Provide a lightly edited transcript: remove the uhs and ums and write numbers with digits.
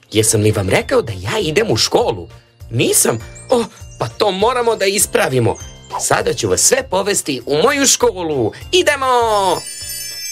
jesam li vam rekao da ja idem u školu? Nisam? Pa to moramo da ispravimo. Sada ću vas sve povesti u moju školu. Idemo!